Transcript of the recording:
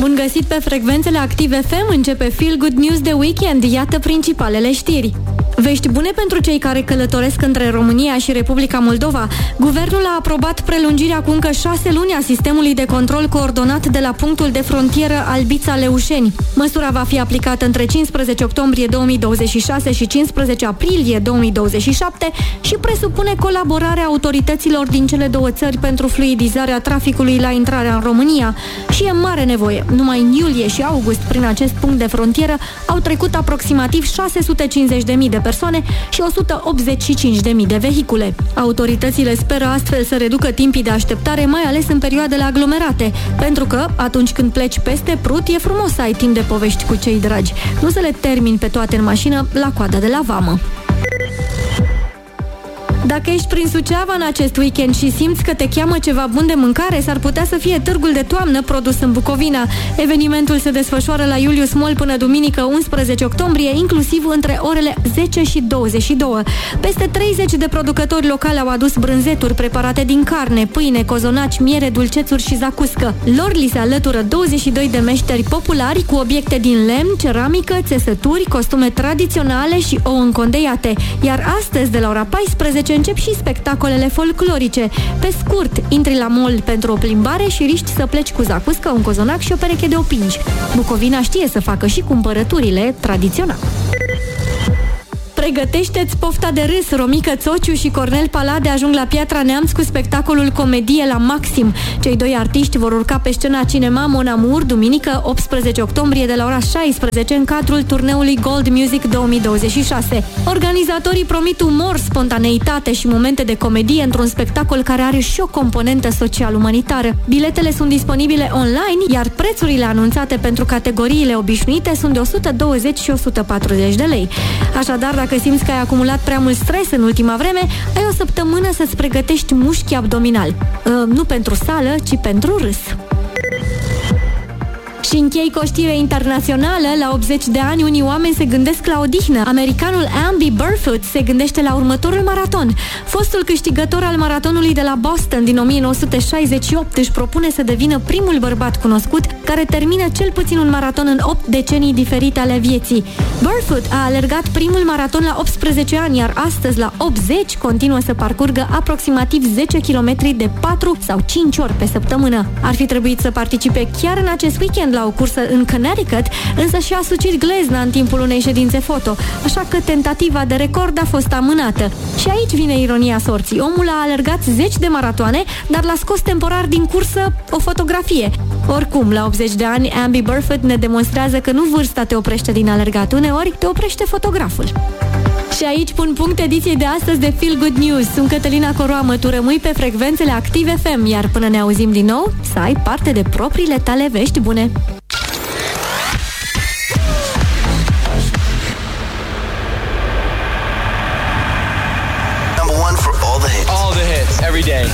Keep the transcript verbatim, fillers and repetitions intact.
Bun găsit pe frecvențele Active F M, începe Feel Good News de weekend. Iată principalele știri. Vești bune pentru cei care călătoresc între România și Republica Moldova. Guvernul a aprobat prelungirea cu încă șase luni a sistemului de control coordonat de la punctul de frontieră Albița-Leușeni. Măsura va fi aplicată între cincisprezece octombrie două mii douăzeci și șase și cincisprezece aprilie două mii douăzeci și șapte și presupune colaborarea autorităților din cele două țări pentru fluidizarea traficului la intrarea în România. Și e mare nevoie. Numai în iulie și august, prin acest punct de frontieră, au trecut aproximativ șase sute cincizeci de mii de persoane și o sută optzeci și cinci de mii de vehicule. Autoritățile speră astfel să reducă timpii de așteptare, mai ales în perioadele aglomerate, pentru că atunci când pleci peste Prut, e frumos să ai timp de povești cu cei dragi. Nu să le termini pe toate în mașină la coada de la vamă. Dacă ești prin Suceava în acest weekend și simți că te cheamă ceva bun de mâncare, s-ar putea să fie târgul de toamnă produs în Bucovina. Evenimentul se desfășoară la Iulius Mall până duminică unsprezece octombrie, inclusiv între orele zece și douăzeci și două. Peste treizeci de producători locali au adus brânzeturi preparate din carne, pâine, cozonaci, miere, dulcețuri și zacuscă. Lor li se alătură douăzeci și doi de meșteri populari cu obiecte din lemn, ceramică, țesături, costume tradiționale și ouă încondeiate. Iar astăzi, de la ora paisprezece, încep și spectacolele folclorice. Pe scurt, intri la mall pentru o plimbare și riști să pleci cu zacuscă, un cozonac și o pereche de opingi. Bucovina știe să facă și cumpărăturile tradiționale. Pregătește-ți pofta de râs! Romică Țociu și Cornel Palade ajung la Piatra Neamț cu spectacolul Comedie la Maxim. Cei doi artiști vor urca pe scena Cinema Mon Amour duminică optsprezece octombrie de la ora șaisprezece în cadrul turneului Gold Music două mii douăzeci și șase. Organizatorii promit umor, spontaneitate și momente de comedie într-un spectacol care are și o componentă social-umanitară. Biletele sunt disponibile online, iar prețurile anunțate pentru categoriile obișnuite sunt de o sută douăzeci și o sută patruzeci de lei. Așadar, dacă simți că ai acumulat prea mult stres în ultima vreme, ai o săptămână să-ți pregătești mușchi abdominali. Uh, nu pentru sală, ci pentru râs. Și închei cu o știre internațională. La optzeci de ani, unii oameni se gândesc la odihnă. Americanul Amby Burfoot se gândește la următorul maraton. Fostul câștigător al maratonului de la Boston din o mie nouă sute șaizeci și opt își propune să devină primul bărbat cunoscut care termină cel puțin un maraton în opt decenii diferite ale vieții. Burfoot a alergat primul maraton la optsprezece ani, iar astăzi, la optzeci, continuă să parcurgă aproximativ zece kilometri de patru sau cinci ori pe săptămână. Ar fi trebuit să participe chiar în acest weekend la o cursă în Connecticut, însă și-a sucit glezna în timpul unei ședințe foto, așa că tentativa de record a fost amânată. Și aici vine ironia sorții. Omul a alergat zeci de maratoane, dar l-a scos temporar din cursă o fotografie. Oricum, la optzeci de ani, Amby Burfoot ne demonstrează că nu vârsta te oprește din alergat, uneori te oprește fotograful. Și aici pun punct ediției de astăzi de Feel Good News. Sunt Cătălina Coroamă, tu rămâi pe frecvențele Active F M, iar până ne auzim din nou, să ai parte de propriile tale vești bune.